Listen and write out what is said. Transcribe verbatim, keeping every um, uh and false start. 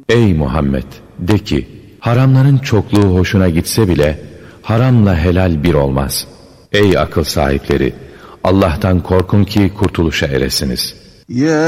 Ey Muhammed! De ki, haramların çokluğu hoşuna gitse bile, haramla helal bir olmaz. Ey akıl sahipleri! Allah'tan korkun ki kurtuluşa eresiniz. Ya